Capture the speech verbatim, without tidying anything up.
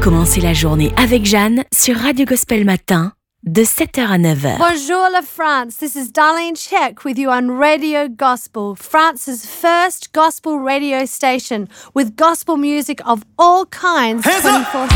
Commencez la journée avec Jeanne sur Radio Gospel Matin de sept heures à neuf heures. Bonjour la France, this is Darlene Check with you on Radio Gospel, France's first gospel radio station with gospel music of all kinds twenty-four